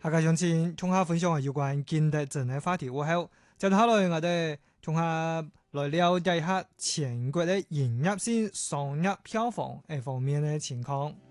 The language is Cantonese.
大家想先從下分享下有關建德鎮嘅話題，過後接下來我哋從下來了解下全國嘅營業線、商業票房呢方面嘅情況。